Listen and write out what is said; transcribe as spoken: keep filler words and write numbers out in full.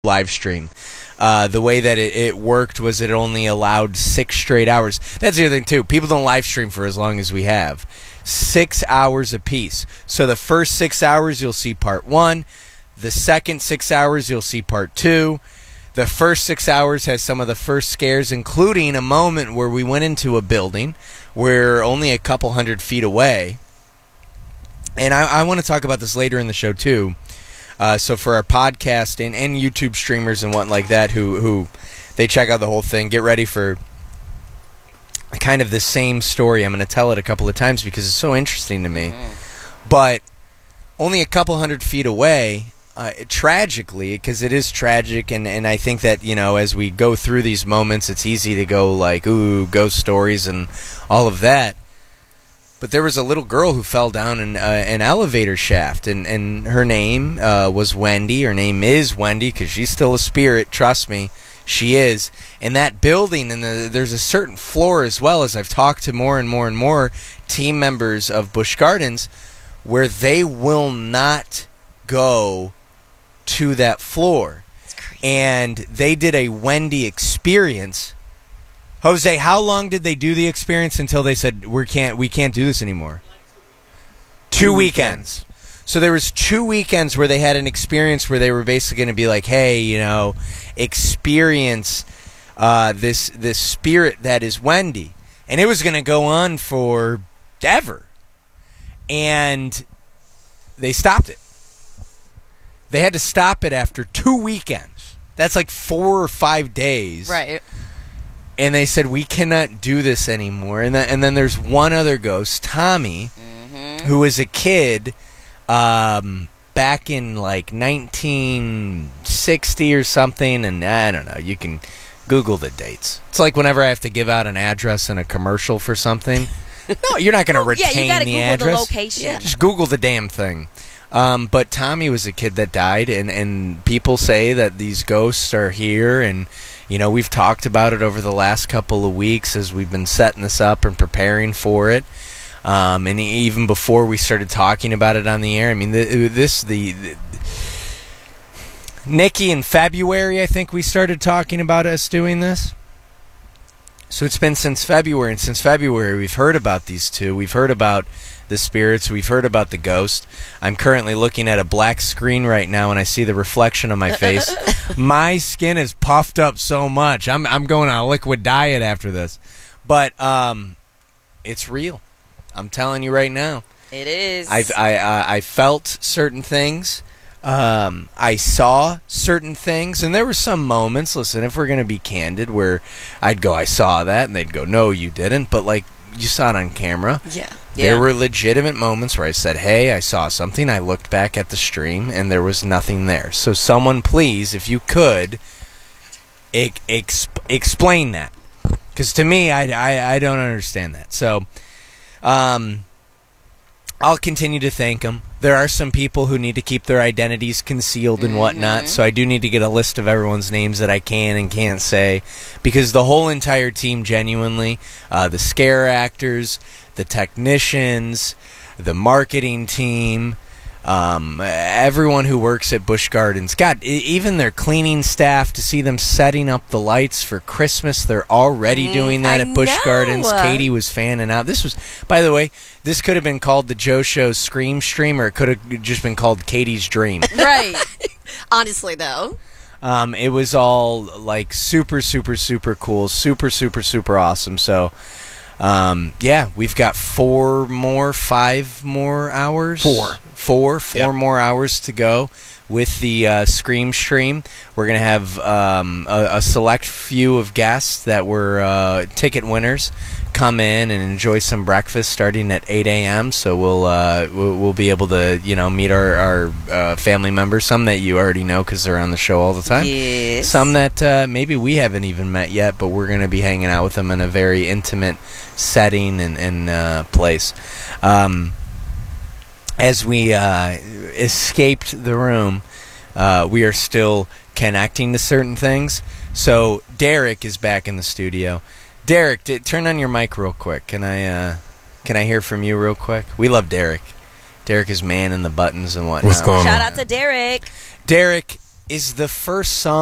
live stream. Uh, the way that it, it worked was it only allowed six straight hours. That's the other thing, too. People don't live stream for as long as we have. Six hours apiece. So the first six hours, you'll see part one. The second six hours, you'll see part two. The first six hours has some of the first scares, including a moment where we went into a building. We're only a couple hundred feet away. And I, I want to talk about this later in the show, too. Uh, so for our podcast and, and YouTube streamers and what like that who, who they check out the whole thing, get ready for kind of the same story. I'm going to tell it a couple of times because it's so interesting to me. Mm-hmm. But only a couple hundred feet away, uh, tragically, because it is tragic, and, and I think that, you know, as we go through these moments, it's easy to go like, ooh, ghost stories and all of that. But there was a little girl who fell down an, uh, an elevator shaft, and, and her name uh, was Wendy. Her name is Wendy because she's still a spirit. Trust me, she is. And that building, and the, there's a certain floor as well, as I've talked to more and more and more team members of Busch Gardens, where they will not go to that floor. And they did a Wendy experience. Jose, how long did they do the experience until they said we can't we can't do this anymore? Two, two weekends. weekends. So there was two weekends where they had an experience where they were basically going to be like, hey, you know, experience uh, this this spirit that is Wendy, and it was going to go on for ever, and they stopped it. They had to stop it after two weekends. That's like four or five days, right? And they said, we cannot do this anymore. And, th- and then there's one other ghost, Tommy, mm-hmm. who was a kid um, back in like nineteen sixty or something. And I don't know. You can Google the dates. It's like whenever I have to give out an address in a commercial for something. No, you're not going to retain yeah, you gotta the Google address. The location. Yeah, just Google the damn thing. Um, but Tommy was a kid that died, and, and people say that these ghosts are here, and you know, we've talked about it over the last couple of weeks as we've been setting this up and preparing for it. Um, and even before we started talking about it on the air, I mean, the, this, the, the... Nikki, in February, I think we started talking about us doing this. So it's been since February, and since February we've heard about these two. We've heard about the spirits. We've heard about the ghost. I'm currently looking at a black screen right now, and I see the reflection of my face. My skin is puffed up so much. I'm I'm going on a liquid diet after this. But um, it's real. I'm telling you right now. It is. I've, I I I felt certain things. Um, I saw certain things, and there were some moments, listen, if we're going to be candid, where I'd go, I saw that, and they'd go, no, you didn't, but, like, you saw it on camera. Yeah. There yeah. were legitimate moments where I said, hey, I saw something, I looked back at the stream, and there was nothing there. So someone, please, if you could, ex- exp- explain that. Because to me, I, I, I don't understand that. So, um... I'll continue to thank them. There are some people who need to keep their identities concealed and whatnot, mm-hmm. so I do need to get a list of everyone's names that I can and can't say, because the whole entire team, genuinely, uh, the scare actors, the technicians, the marketing team, um, everyone who works at Busch Gardens, God, even their cleaning staff, to see them setting up the lights for Christmas, they're already mm, doing that I at Busch know. Gardens. Katie was fanning out. This was, by the way, this could have been called the Joe Show's Scream Stream, or it could have just been called Katie's Dream. Right. Honestly, though. Um, it was all, like, super, super, super cool, super, super, super awesome. So, um, yeah, we've got four more, five more hours. Four. Four, four yep. more hours to go with the uh, Scream Stream. We're going to have um, a, a select few of guests that were uh, ticket winners come in and enjoy some breakfast starting at eight a.m. So we'll, uh, we'll we'll be able to, you know, meet our, our uh, family members, some that you already know because they're on the show all the time. Yes. Some that uh, maybe we haven't even met yet, but we're going to be hanging out with them in a very intimate setting and, and uh, place. Um As we uh, escaped the room, uh, we are still connecting to certain things. So Derek is back in the studio. Derek, d- turn on your mic real quick. Can I uh, can I hear from you real quick? We love Derek. Derek is manning the buttons and whatnot. What's going Shout on? out to Derek. Derek, is the first song